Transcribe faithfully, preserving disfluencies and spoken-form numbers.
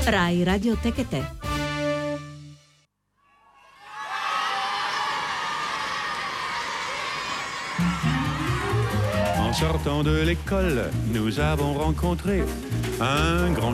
Rai Radio Tecate. En sortant de l'école, nous avons rencontré un grand